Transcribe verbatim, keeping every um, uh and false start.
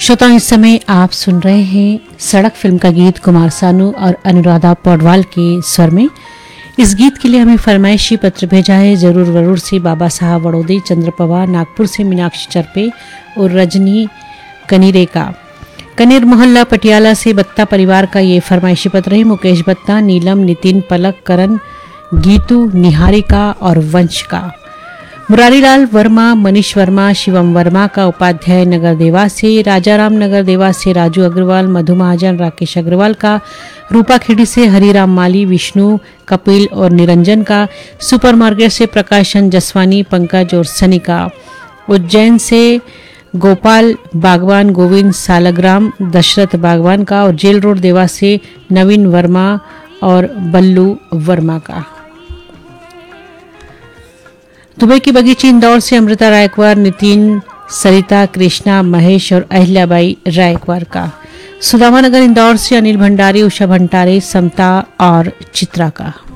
श्रोताओं, इस समय आप सुन रहे हैं सड़क फिल्म का गीत कुमार सानू और अनुराधा पौडवाल के स्वर में। इस गीत के लिए हमें फरमाइशी पत्र भेजा है जरूर वरूर से बाबा साहब वड़ोदी, चंद्र पवार, नागपुर से मीनाक्षी चरपे और रजनी कनीरे का। कनेर मोहल्ला पटियाला से बत्ता परिवार का ये फरमाइशी पत्र है। मुकेश बत्ता, नीलम, नितिन, पलक, करण, गीतू, निहारिका और वंश का। मुरारीलाल वर्मा, मनीष वर्मा, शिवम वर्मा का उपाध्याय नगर देवास से, राजाराम नगर देवास से राजू अग्रवाल, मधु महाजन, राकेश अग्रवाल का। रूपा खेड़ी से हरिराम माली, विष्णु, कपिल और निरंजन का। सुपरमार्केट से प्रकाशन जसवानी, पंकज और सनी का। उज्जैन से गोपाल बागवान, गोविंद सालग्राम, दशरथ बागवान का। और जेल रोड देवास से नवीन वर्मा और बल्लू वर्मा का। दुबई की बगीची इंदौर से अमृता रायकवार, नितिन, सरिता, कृष्णा, महेश और अहिल्याबाई रायकवार का। सुदामा नगर इंदौर से अनिल भंडारी, उषा भंडारी, समता और चित्रा का।